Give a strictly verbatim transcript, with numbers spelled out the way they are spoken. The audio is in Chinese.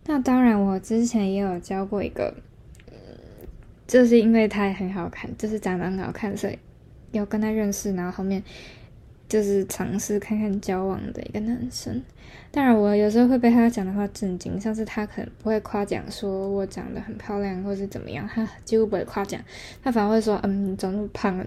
那当然，我之前也有交过一个，就是因为他很好看，就是长得很好看，所以有跟他认识，然后后面就是尝试看看交往的一个男生。当然，我有时候会被他讲的话震惊，像是他可能不会夸奖说我长得很漂亮，或是怎么样，他几乎不会夸奖，他反而会说：“嗯，你怎么那么胖？